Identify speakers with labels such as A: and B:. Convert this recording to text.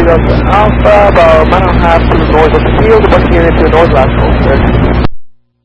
A: Delta Alpha, about 1.5 to north of the field, 1 km to north last call, sir.